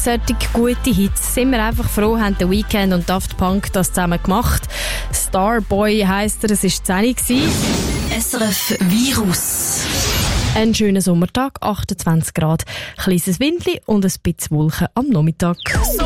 solche gute Hits. Sind wir einfach froh, haben The Weeknd und Daft Punk das zusammen gemacht. Starboy heisst er, es war 10 Uhr. SRF Virus. Ein schöner Sommertag, 28 Grad, kleines Windli und ein bisschen Wolken am Nachmittag.